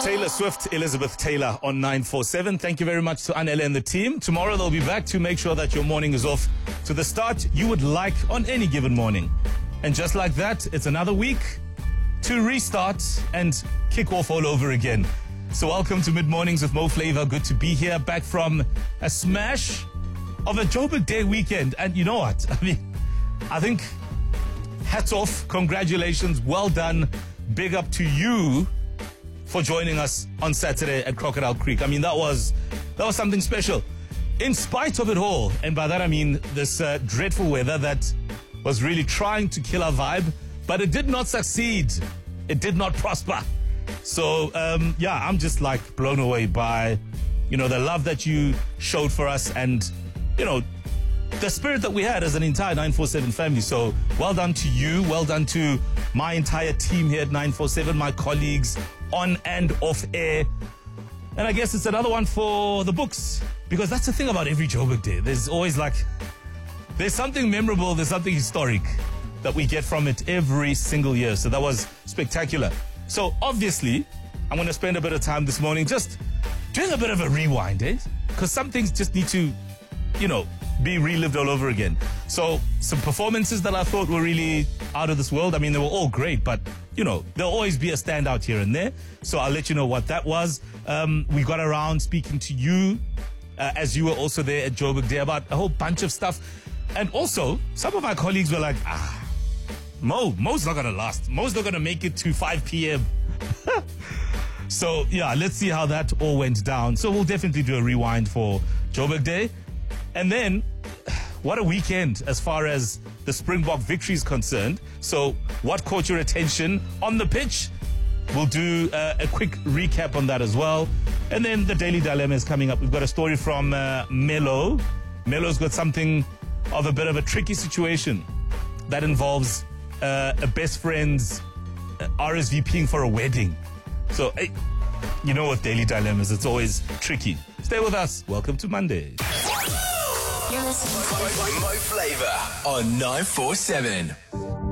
Taylor Swift, Elizabeth Taylor on 947. Thank you very much to Anela and the team. Tomorrow they'll be back to make sure that your morning is off to the start you would like on any given morning. And just like that, it's another week to restart and kick off all over again. So welcome to Mid Mornings with Mo Flava. Good to be here, back from a smash of a Joburg Day weekend. And you know what? I think hats off, congratulations, well done, big up to you for joining us on Saturday at Crocodile Creek. That was something special. In spite of it all, and by that I mean this dreadful weather that was really trying to kill our vibe, but it did not succeed. It did not prosper. So, I'm just like blown away by, the love that you showed for us and, the spirit that we had as an entire 947 family. So well done to you. Well done to my entire team here at 947, my colleagues on and off air. And I guess it's another one for the books, because that's the thing about every Joburg Day. There's always there's something memorable, there's something historic that we get from it every single year. So that was spectacular. So obviously, I'm going to spend a bit of time this morning just doing a bit of a rewind, because some things just need to, be relived all over again. So some performances that I thought were really out of this world. They were all great, but there'll always be a standout here and there. So I'll let you know what that was. We got around speaking to you as you were also there at Joburg Day about a whole bunch of stuff. And also, some of my colleagues were like, Mo's not going to last. Mo's not going to make it to 5 p.m. So, let's see how that all went down. So we'll definitely do a rewind for Joburg Day. And then, what a weekend as far as the Springbok victory is concerned. So, what caught your attention on the pitch? We'll do a quick recap on that as well. And then the Daily Dilemma is coming up. We've got a story from Melo. Melo's got something of a bit of a tricky situation that involves a best friend's RSVPing for a wedding. So, with Daily Dilemmas, it's always tricky. Stay with us. Welcome to Monday. You're listening to Mo Flava on 947.